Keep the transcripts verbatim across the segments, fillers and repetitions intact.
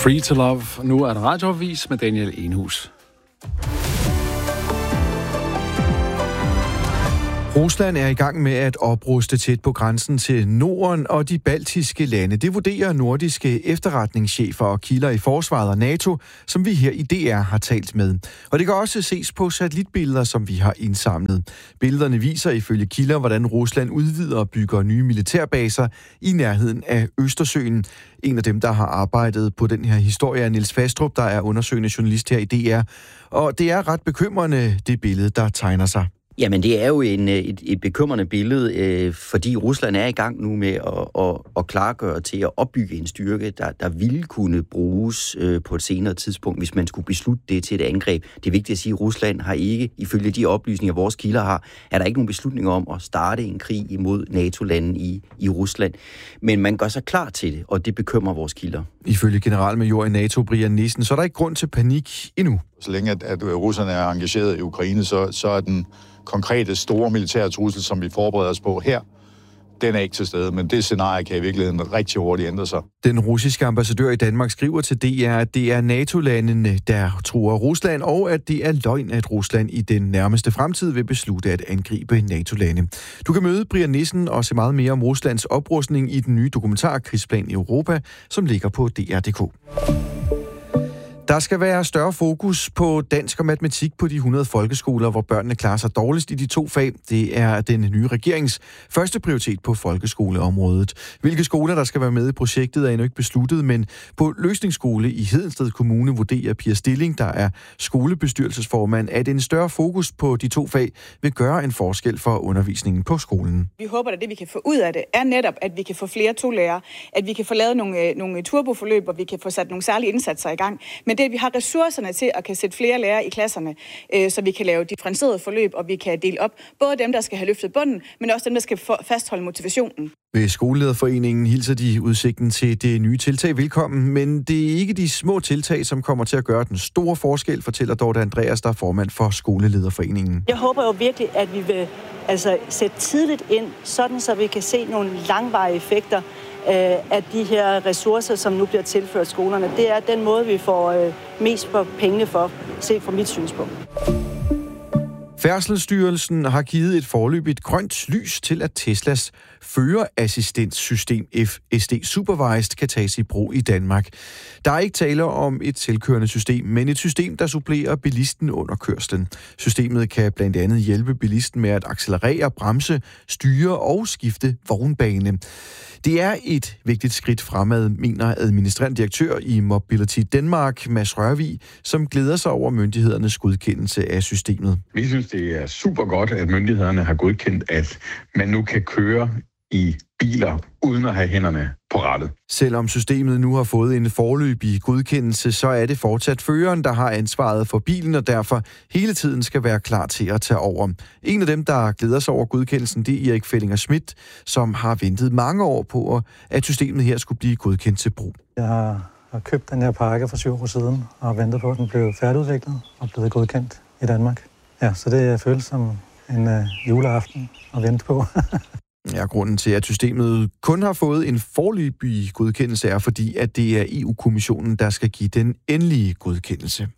Free to Love. Nu er der radioavis med Daniel Enhus. Rusland er i gang med at opruste tæt på grænsen til Norden og de baltiske lande. Det vurderer nordiske efterretningschefer og kilder i forsvaret og NATO, som vi her i D R har talt med. Og det kan også ses på satellitbilleder, som vi har indsamlet. Billederne viser ifølge kilder, hvordan Rusland udvider og bygger nye militærbaser i nærheden af Østersøen. En af dem, der har arbejdet på den her historie, er Niels Fastrup, der er undersøgende journalist her i D R. Og det er ret bekymrende, det billede, der tegner sig. Jamen, det er jo en, et, et bekymrende billede, øh, fordi Rusland er i gang nu med at, at, at klargøre til at opbygge en styrke, der, der ville kunne bruges øh, på et senere tidspunkt, hvis man skulle beslutte det til et angreb. Det er vigtigt at sige, at Rusland har ikke, ifølge de oplysninger, vores kilder har, er der ikke nogen beslutninger om at starte en krig imod NATO-landene i, i Rusland. Men man gør sig klar til det, og det bekymrer vores kilder. Ifølge generalmajor i NATO, Brian Nissen, så er der ikke grund til panik endnu. Så længe at, at Rusland er engageret i Ukraine, så, så er den konkrete store militære trussel, som vi forbereder os på her, den er ikke til stede, men det scenarie kan i virkeligheden rigtig hurtigt ændre sig. Den russiske ambassadør i Danmark skriver til D R, at det er NATO-landene, der truer Rusland, og at det er løgn, at Rusland i den nærmeste fremtid vil beslutte at angribe NATO-lande. Du kan møde Brian Nissen og se meget mere om Ruslands oprustning i den nye dokumentar Krigsplan Europa, som ligger på D R punktum d k. Der skal være større fokus på dansk og matematik på de hundrede folkeskoler, hvor børnene klarer sig dårligst i de to fag. Det er den nye regerings første prioritet på folkeskoleområdet. Hvilke skoler, der skal være med i projektet, er endnu ikke besluttet, men på Løsningsskole i Hedensted Kommune vurderer Pia Stilling, der er skolebestyrelsesformand, at en større fokus på de to fag vil gøre en forskel for undervisningen på skolen. Vi håber, at det, vi kan få ud af det, er netop, at vi kan få flere tolærere, at vi kan få lavet nogle, nogle turboforløb, og vi kan få sat nogle særlige indsatser i gang. Men det, at vi har ressourcerne til at kan sætte flere lærere i klasserne, øh, så vi kan lave differentieret forløb, og vi kan dele op både dem, der skal have løftet bunden, men også dem, der skal fastholde motivationen. Ved Skolelederforeningen hilser de udsigten til det nye tiltag velkommen, men det er ikke de små tiltag, som kommer til at gøre den store forskel, fortæller Dorte Andreas, der er formand for Skolelederforeningen. Jeg håber jo virkelig, at vi vil altså, sætte tidligt ind, sådan så vi kan se nogle langvarige effekter af de her ressourcer, som nu bliver tilført skolerne. Det er den måde, vi får mest for pengene for, set fra mit synspunkt. Færdselsstyrelsen har givet et foreløbigt grønt lys til, at Teslas førerassistenssystem F S D Supervised kan tages i brug i Danmark. Der er ikke tale om et selvkørende system, men et system, der supplerer bilisten under kørslen. Systemet kan blandt andet hjælpe bilisten med at accelerere, bremse, styre og skifte vognbane. Det er et vigtigt skridt fremad, mener administrerende direktør i Mobility Denmark, Mads Rørvig, som glæder sig over myndighedernes godkendelse af systemet. Vi synes, det er super godt, at myndighederne har godkendt, at man nu kan køre i biler uden at have hænderne på rattet. Selvom systemet nu har fået en foreløbig godkendelse, så er det fortsat føreren, der har ansvaret for bilen, og derfor hele tiden skal være klar til at tage over. En af dem, der glæder sig over godkendelsen, det er Erik Fellinger Schmidt, som har ventet mange år på, at systemet her skulle blive godkendt til brug. Jeg har købt den her pakke for syv år siden, og ventet på, at den blev færdigudviklet og blevet godkendt i Danmark. Ja, så det føles som en uh, juleaften at vente på. Ja, grunden til, at systemet kun har fået en foreløbig godkendelse, er fordi, at det er E U-kommissionen, der skal give den endelige godkendelse.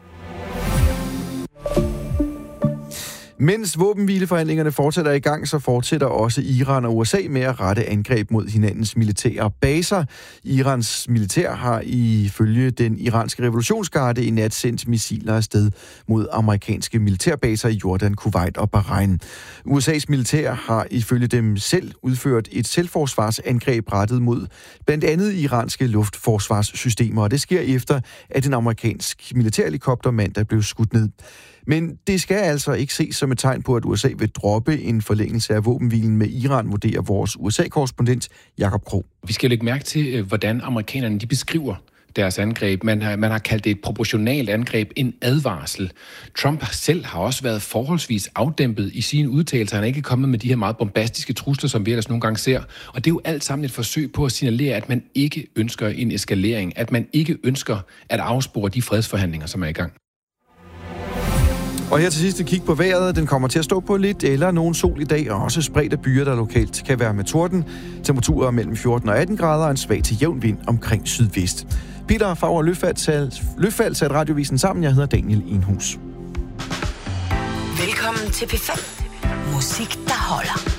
Mens våbenhvileforhandlingerne fortsætter i gang, så fortsætter også Iran og U S A med at rette angreb mod hinandens militære baser. Irans militær har ifølge den iranske revolutionsgarde i nat sendt missiler afsted mod amerikanske militærbaser i Jordan, Kuwait og Bahrain. U S A's militær har ifølge dem selv udført et selvforsvarsangreb rettet mod blandt andet iranske luftforsvarssystemer, og det sker efter, at en amerikansk militærhelikopter mandag blev skudt ned. Men det skal altså ikke ses som et tegn på, at U S A vil droppe en forlængelse af våbenhvilen med Iran, vurderer vores U S A-korrespondent Jakob Krog. Vi skal lægge mærke til, hvordan amerikanerne de beskriver deres angreb. Man har, man har kaldt det et proportionalt angreb, en advarsel. Trump selv har også været forholdsvis afdæmpet i sine udtalelser. Han er ikke kommet med de her meget bombastiske trusler, som vi ellers nogle gange ser. Og det er jo alt sammen et forsøg på at signalere, at man ikke ønsker en eskalering, at man ikke ønsker at afspore de fredsforhandlinger, som er i gang. Og her til sidst et kig på vejret. Den kommer til at stå på lidt eller nogen sol i dag, og også spredte byer, der lokalt kan være med torden. Temperaturer mellem fjorten og atten grader og en svag til jævn vind omkring sydvest. Peter Favre Løfald satte radiovisen sammen. Jeg hedder Daniel Enhus. Velkommen til P fem. Musik, der holder.